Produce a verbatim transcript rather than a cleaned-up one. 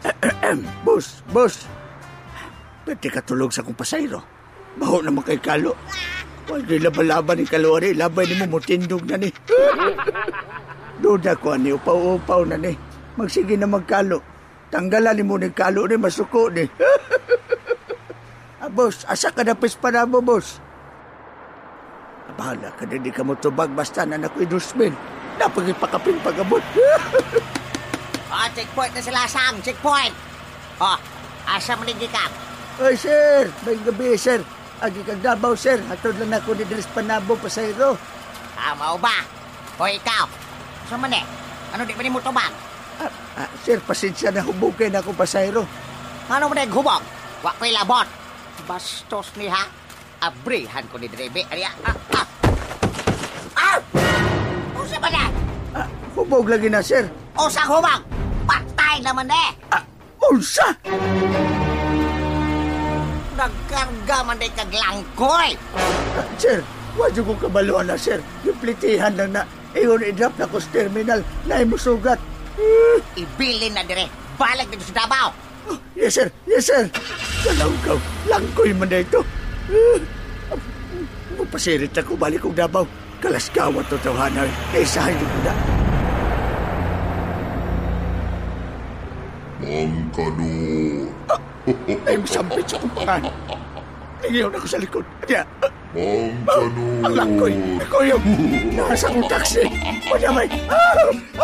Boss, boss. Pwede ka tulog sa kong pasayro. Baho naman kay Kalo. Huwag nila balaban ni Kalori. Labay ni mo mutindog na ni. Duda ko ani, upaw-upaw na ni. Magsige na magkalo. Tanggalan ni mo ni Kalo ni, masuko ni. Ah, boss, asa ka napis pa na mo, boss? Bahala ka na, di ka mo tubag basta na naku-idusmin. Napagipakapin pagabot. Oh, checkpoint na sila, Sam. Checkpoint. Oh, asa mo nagikap? Oy, sir. May gabi, sir. Agi kag Davao, sir. Hatod lang ako ni Dilis Panabo, pasayro. Ah, mau ba? O ikaw? Saan man eh? Ano di ba ni mo tubag? Ah, ah, sir, pasensya na hubugay na ako, pasayro. Ano mo na hubog? Wa ko'y labot. Bastos ni ha? Abrihan ko ni Drebe. Ariya. Ah, ah. Ah! O sa ba na? Ah, hubog lagi na, sir. O sa hubog? Patay naman eh. Ah, unsa? Nagkarga man day kaglangkoy. Ah, sir, wadyo kong kabaluan na, sir. Yung plitihan lang na, iyon i-drop na ko sa terminal na imusugat. Uh, Ibilin na dire. Balik dito sa Davao. oh, yes, sir. Yes, sir. Kalangkaw. Langkoy man na ito. Uh, Mupasirit ako, balik kong Davao. Kalaskawa to tawhanan. Kaisahin ko na. Mangkanor. Ah, ay, masampit sa kumpangan. Nangiyaw na ako sa likod. Kaya, Mangkanor. ang langkoy. Ako yung nasa kong taksi. Madamay. Ah!